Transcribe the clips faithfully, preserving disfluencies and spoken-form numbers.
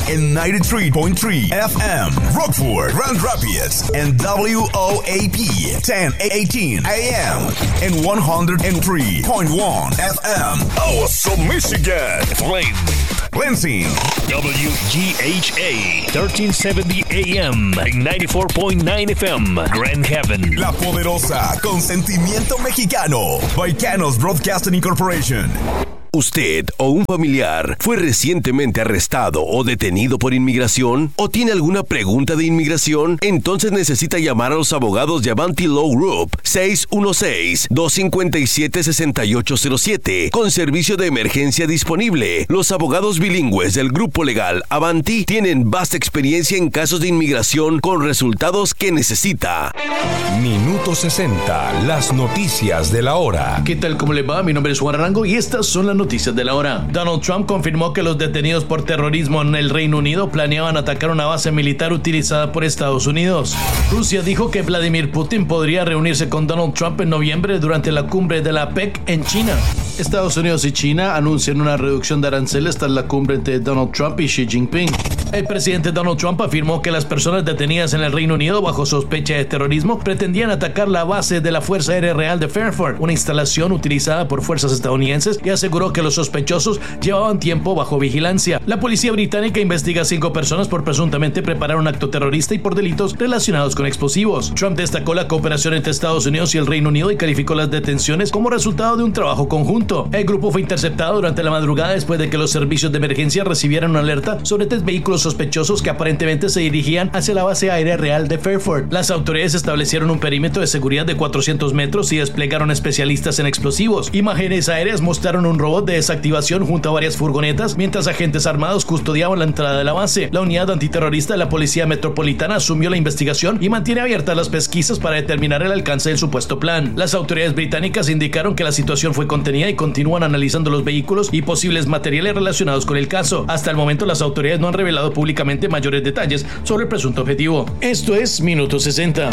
en noventa y tres punto tres F M, Rockford, Grand Rapids, and W O A P ten eighteen A M and one oh three point one F M, Awesome Michigan, Flint, Lansing, W G H A thirteen seventy A M and ninety-four point nine F M, Grand Haven, La Poderosa, con sentimiento mexicano, Baicanos Broadcasting Incorporation. ¿Usted o un familiar fue recientemente arrestado o detenido por inmigración? ¿O tiene alguna pregunta de inmigración? Entonces necesita llamar a los abogados de Avanti Law Group seis uno seis, dos cinco siete, seis ocho cero siete con servicio de emergencia disponible. Los abogados bilingües del grupo legal Avanti tienen vasta experiencia en casos de inmigración con resultados que necesita. Minuto sesenta, las noticias de la hora. ¿Qué tal? ¿Cómo le va? Mi nombre es Juan Arango y estas son las noticias de la hora. Donald Trump confirmó que los detenidos por terrorismo en el Reino Unido planeaban atacar una base militar utilizada por Estados Unidos. Rusia dijo que Vladimir Putin podría reunirse con Donald Trump en noviembre durante la cumbre de la P E C en China. Estados Unidos y China anuncian una reducción de aranceles tras la cumbre entre Donald Trump y Xi Jinping. El presidente Donald Trump afirmó que las personas detenidas en el Reino Unido bajo sospecha de terrorismo pretendían atacar la base de la Fuerza Aérea Real de Fairford, una instalación utilizada por fuerzas estadounidenses, y aseguró que los sospechosos llevaban tiempo bajo vigilancia. La policía británica investiga a cinco personas por presuntamente preparar un acto terrorista y por delitos relacionados con explosivos. Trump destacó la cooperación entre Estados Unidos y el Reino Unido y calificó las detenciones como resultado de un trabajo conjunto. El grupo fue interceptado durante la madrugada después de que los servicios de emergencia recibieran una alerta sobre tres vehículos sospechosos que aparentemente se dirigían hacia la base aérea real de Fairford. Las autoridades establecieron un perímetro de seguridad de cuatrocientos metros y desplegaron especialistas en explosivos. Imágenes aéreas mostraron un robot de desactivación junto a varias furgonetas mientras agentes armados custodiaban la entrada de la base. La unidad antiterrorista de la Policía Metropolitana asumió la investigación y mantiene abiertas las pesquisas para determinar el alcance del supuesto plan. Las autoridades británicas indicaron que la situación fue contenida y continúan analizando los vehículos y posibles materiales relacionados con el caso. Hasta el momento, las autoridades no han revelado públicamente mayores detalles sobre el presunto objetivo. Esto es Minuto sesenta.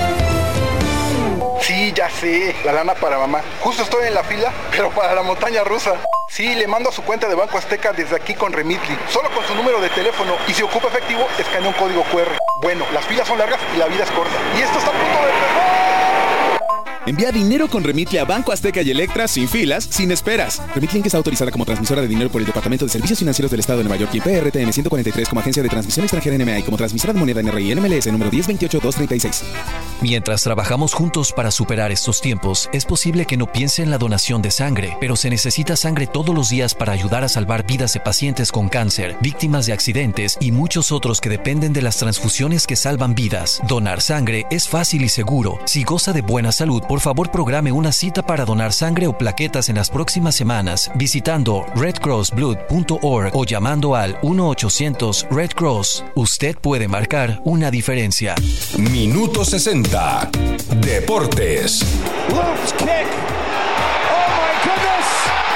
Sí, ya sé, la lana para mamá. Justo estoy en la fila, pero para la montaña rusa. Sí, le mando a su cuenta de Banco Azteca desde aquí con Remitly, solo con su número de teléfono, y si ocupa efectivo, escanea un código cu erre. Bueno, las filas son largas y la vida es corta. Y esto está a punto de empezar. Envía dinero con Remitly a Banco Azteca y Electra sin filas, sin esperas. Remitly está autorizada como transmisora de dinero por el Departamento de Servicios Financieros del Estado de Nueva York y P R T N ciento cuarenta y tres como agencia de transmisión extranjera N M A y como transmisora de moneda N R I N M L S número diez veintiocho dos treinta y seis. Mientras trabajamos juntos para superar estos tiempos, es posible que no piense en la donación de sangre, pero se necesita sangre todos los días para ayudar a salvar vidas de pacientes con cáncer, víctimas de accidentes y muchos otros que dependen de las transfusiones que salvan vidas. Donar sangre es fácil y seguro. Si goza de buena salud, por favor programe una cita para donar sangre o plaquetas en las próximas semanas visitando red cross blood punto org o llamando al uno ochocientos red cross. Usted puede marcar una diferencia. Minuto sesenta. Deportes. Let's kick. Oh my goodness.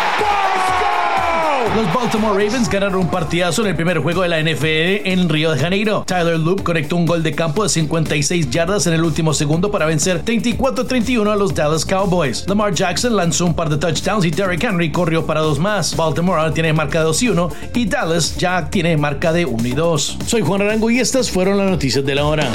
Los Baltimore Ravens ganaron un partidazo en el primer juego de la N F L en Río de Janeiro. Tyler Loop conectó un gol de campo de cincuenta y seis yardas en el último segundo para vencer treinta y cuatro a treinta y uno a los Dallas Cowboys. Lamar Jackson lanzó un par de touchdowns y Derrick Henry corrió para dos más. Baltimore ahora tiene marca de dos y uno y Dallas ya tiene marca de uno y dos. Soy Juan Arango y estas fueron las noticias de la hora.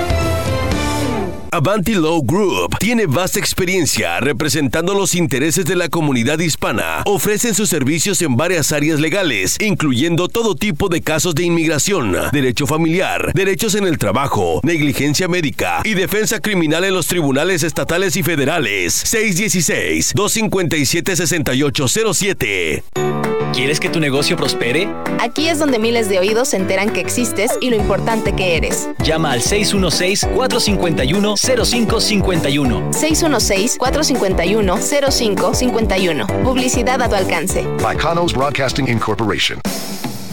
Avanti Law Group tiene vasta experiencia representando los intereses de la comunidad hispana. Ofrecen sus servicios en varias áreas legales, incluyendo todo tipo de casos de inmigración, derecho familiar, derechos en el trabajo, negligencia médica y defensa criminal en los tribunales estatales y federales. seis uno seis, dos cinco siete, seis ocho cero siete. ¿Quieres que tu negocio prospere? Aquí es donde miles de oídos se enteran que existes y lo importante que eres. Llama al seis uno seis, cuatro cinco uno, cero cinco cinco uno. seis uno seis, cuatro cinco uno, cero cinco cinco uno. Publicidad a tu alcance. Baicanos Broadcasting Incorporation.